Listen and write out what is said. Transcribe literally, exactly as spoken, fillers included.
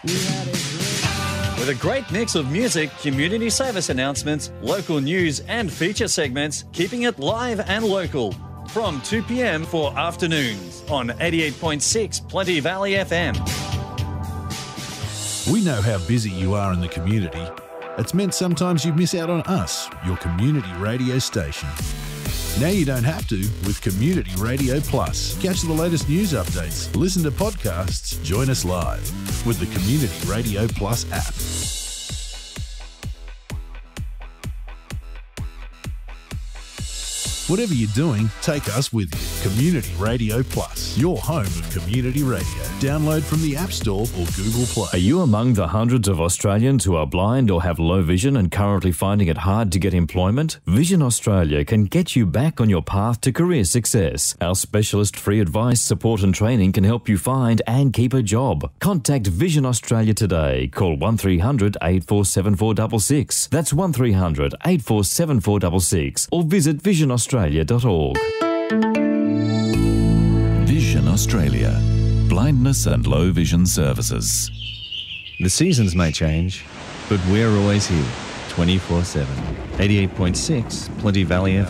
With a great mix of music, community service announcements, local news and feature segments, keeping it live and local. From two p m for afternoons on eighty-eight point six Plenty Valley F M. We know how busy you are in the community. It's meant sometimes you miss out on us, your community radio station. Now you don't have to with Community Radio Plus. Catch the latest news updates, listen to podcasts, join us live with the Community Radio Plus app. Whatever you're doing, take us with you. Community Radio Plus, your home of community radio. Download from the App Store or Google Play. Are you among the hundreds of Australians who are blind or have low vision and currently finding it hard to get employment? Vision Australia can get you back on your path to career success. Our specialist free advice, support and training can help you find and keep a job. Contact Vision Australia today. Call one three hundred, eight four seven four six six. That's one three hundred, eight four seven four six six. Or visit vision australia dot org. Vision Australia. Blindness and low vision services. The seasons may change, but we're always here, twenty-four seven. eighty-eight point six Plenty Valley F M.